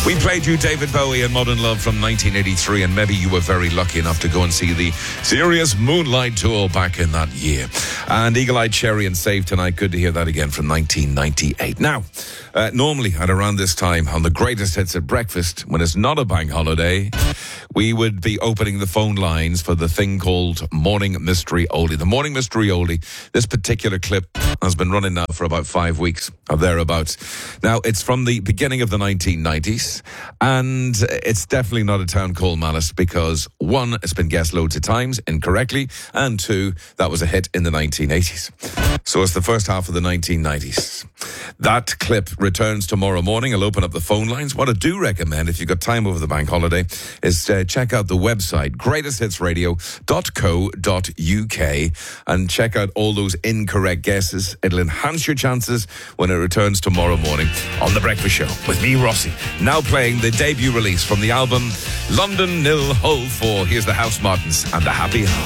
We played you David Bowie and Modern Love from 1983, and maybe you were very lucky enough to go and see the Serious Moonlight Tour back in that year. And Eagle Eye Cherry and Save Tonight, good to hear that again from 1998. Now, normally at around this time on the Greatest Hits at Breakfast, when it's not a bank holiday, we would be opening the phone lines for the thing called Morning Mystery Oldie. The Morning Mystery Oldie, this particular clip has been running now for about 5 weeks or thereabouts. Now, it's from the beginning of the 1990s, and it's definitely not a town called Malice because, one, it's been guessed loads of times incorrectly, and two, that was a hit in the 1980s. So it's the first half of the 1990s. That clip returns tomorrow morning. I'll open up the phone lines. What I do recommend, if you've got time over the bank holiday, is check out the website, greatesthitsradio.co.uk, and check out all those incorrect guesses. It'll enhance your chances when it returns tomorrow morning on The Breakfast Show with me, Rossi. Now playing the debut release from the album London Nil Hull 4. Here's the House Martins and the Happy Hour.